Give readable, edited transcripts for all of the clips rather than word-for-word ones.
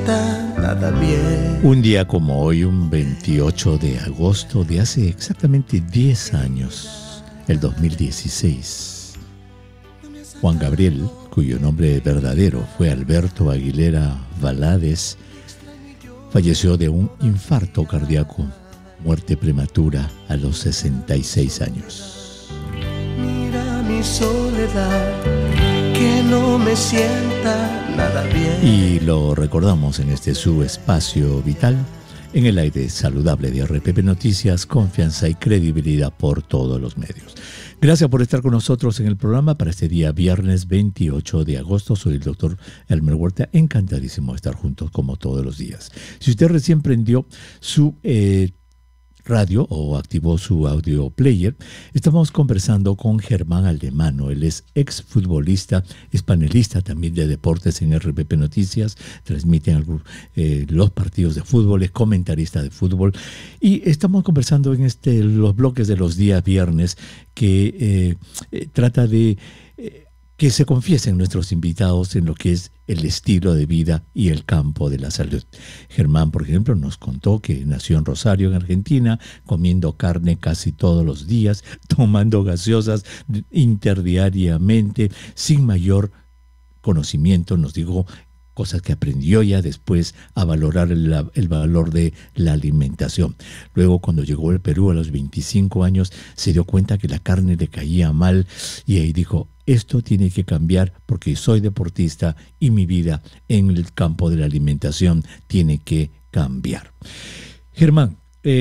sienta nada bien. Un día como hoy, un 28 de agosto de hace exactamente 10 años, el 2016, Juan Gabriel, cuyo nombre verdadero fue Alberto Aguilera Valadez, falleció de un infarto cardíaco, muerte prematura a los 66 años. Mira mi soledad, que no me sienta nada bien. Y lo recordamos en este su espacio vital, en el aire saludable de RPP Noticias, confianza y credibilidad por todos los medios. Gracias por estar con nosotros en el programa para este día viernes 28 de agosto. Soy el doctor Elmer Huerta, encantadísimo de estar juntos como todos los días. Si usted recién prendió su radio o activó su audio player, estamos conversando con Germán Aldemano. Él es exfutbolista, es panelista también de deportes en RPP Noticias, transmiten los partidos de fútbol, es comentarista de fútbol, y estamos conversando en los bloques de los días viernes que trata de que se confiesen nuestros invitados en lo que es el estilo de vida y el campo de la salud. Germán, por ejemplo, nos contó que nació en Rosario, en Argentina, comiendo carne casi todos los días, tomando gaseosas interdiariamente, sin mayor conocimiento. Nos dijo cosas que aprendió ya después a valorar el valor de la alimentación. Luego, cuando llegó al Perú a los 25 años, se dio cuenta que la carne le caía mal y ahí dijo: esto tiene que cambiar porque soy deportista y mi vida en el campo de la alimentación tiene que cambiar. Germán,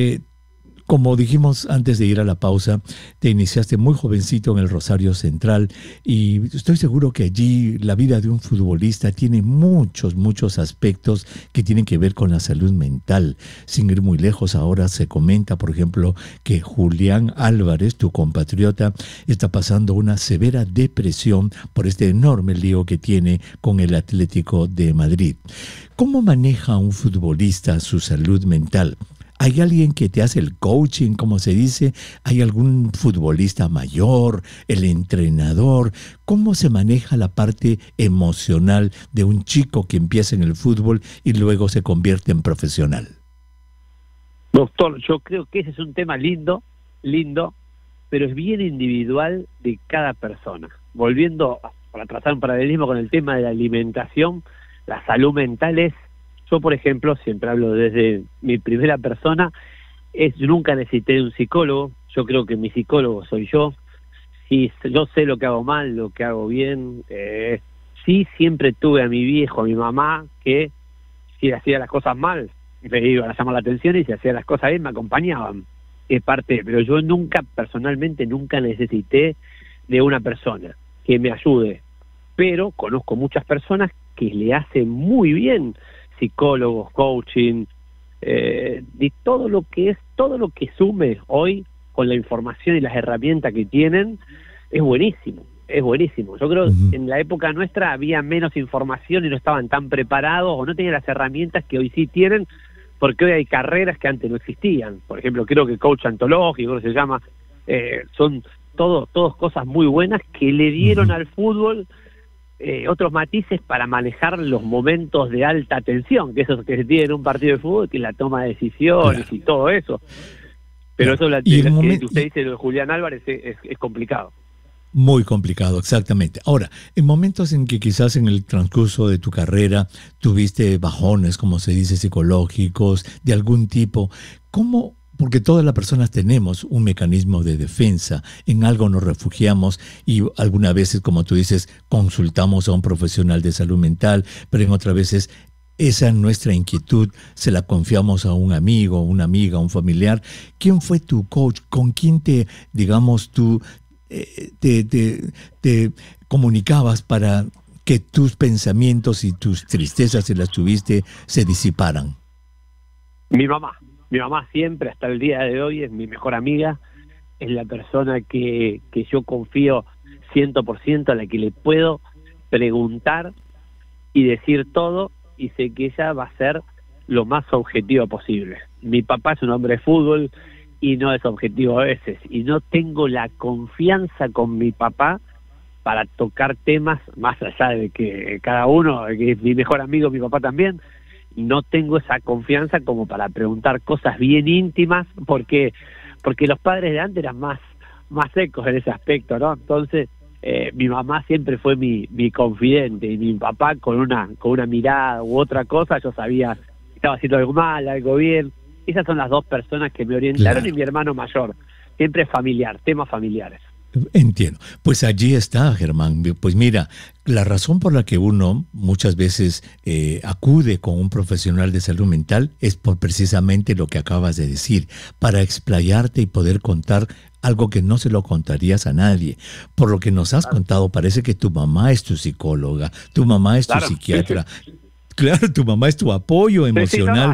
como dijimos antes de ir a la pausa, te iniciaste muy jovencito en el Rosario Central y estoy seguro que allí la vida de un futbolista tiene muchos aspectos que tienen que ver con la salud mental. Sin ir muy lejos, ahora se comenta, por ejemplo, que Julián Álvarez, tu compatriota, está pasando una severa depresión por este enorme lío que tiene con el Atlético de Madrid. ¿Cómo maneja un futbolista su salud mental? ¿Hay alguien que te hace el coaching, como se dice? ¿Hay algún futbolista mayor, el entrenador? ¿Cómo se maneja la parte emocional de un chico que empieza en el fútbol y luego se convierte en profesional? Doctor, yo creo que ese es un tema lindo, pero es bien individual de cada persona. Volviendo, para trazar un paralelismo con el tema de la alimentación, la salud mental es... Yo, por ejemplo, siempre hablo desde mi primera persona, yo nunca necesité de un psicólogo. Yo creo que mi psicólogo soy yo. Sí, yo sé lo que hago mal, lo que hago bien. Sí, siempre tuve a mi viejo, a mi mamá, que si hacía las cosas mal, me iban a llamar la atención, y si hacía las cosas bien, me acompañaban. Es parte, pero yo personalmente nunca necesité de una persona que me ayude. Pero conozco muchas personas que le hacen muy bien psicólogos, coaching, y todo lo que sume hoy con la información y las herramientas que tienen, es buenísimo. Yo creo que en la época nuestra había menos información y no estaban tan preparados o no tenían las herramientas que hoy sí tienen, porque hoy hay carreras que antes no existían. Por ejemplo, creo que coach antológico se llama, son todos cosas muy buenas que le dieron al fútbol otros matices para manejar los momentos de alta tensión, que eso que se tiene en un partido de fútbol, que es la toma de decisiones, claro, y todo eso. Pero eso que usted dice, lo de Julián Álvarez, es complicado. Muy complicado, exactamente. Ahora, en momentos en que quizás en el transcurso de tu carrera tuviste bajones, como se dice, psicológicos, de algún tipo, ¿cómo? Porque todas las personas tenemos un mecanismo de defensa, en algo nos refugiamos y algunas veces, como tú dices, consultamos a un profesional de salud mental, pero en otras veces esa nuestra inquietud se la confiamos a un amigo, una amiga, un familiar. ¿Quién fue tu coach? ¿Con quién te comunicabas para que tus pensamientos y tus tristezas, si las tuviste, se disiparan? Mi mamá siempre, hasta el día de hoy, es mi mejor amiga, es la persona que yo confío 100%, a la que le puedo preguntar y decir todo, y sé que ella va a ser lo más objetiva posible. Mi papá es un hombre de fútbol y no es objetivo a veces, y no tengo la confianza con mi papá para tocar temas, más allá de que cada uno, que es mi mejor amigo, mi papá también, no tengo esa confianza como para preguntar cosas bien íntimas, porque los padres de antes eran más secos en ese aspecto, ¿no? Entonces, mi mamá siempre fue mi confidente, y mi papá con una mirada u otra cosa, yo sabía si estaba haciendo algo mal, algo bien. Esas son las dos personas que me orientaron, claro. Y mi hermano mayor, siempre familiar, temas familiares. Entiendo. Pues allí está, Germán. Pues mira, la razón por la que uno muchas veces acude con un profesional de salud mental es por precisamente lo que acabas de decir, para explayarte y poder contar algo que no se lo contarías a nadie. Por lo que nos has contado, parece que tu mamá es tu psicóloga, tu mamá es tu psiquiatra. Sí. Claro, tu mamá es tu apoyo emocional.